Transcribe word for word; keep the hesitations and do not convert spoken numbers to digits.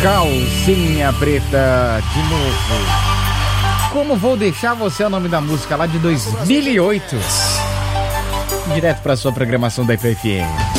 Calcinha Preta de novo. Como Vou Deixar Você é o nome da música lá de dois mil e oito. Direto para sua programação da F F M.